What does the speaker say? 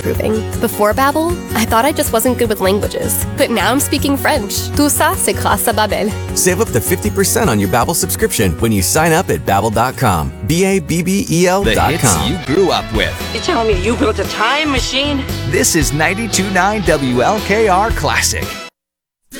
improving. Before Babbel, I thought I just wasn't good with languages. But now I'm speaking French. Tout ça, c'est grâce à Babbel. Save up to 50% on your Babbel subscription when you sign up at Babbel.com. Babbel.com. The hits you grew up with. You're telling me you built a time machine? This is 92.9 WLKR Classic.